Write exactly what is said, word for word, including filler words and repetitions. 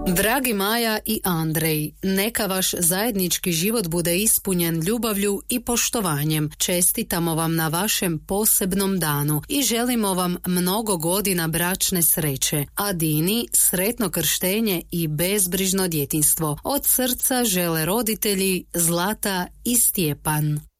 Dragi Maja i Andrej, neka vaš zajednički život bude ispunjen ljubavlju i poštovanjem. Čestitamo vam na vašem posebnom danu i želimo vam mnogo godina bračne sreće. A Dini sretno krštenje i bezbrižno djetinjstvo. Od srca žele roditelji Zlata i Stjepan.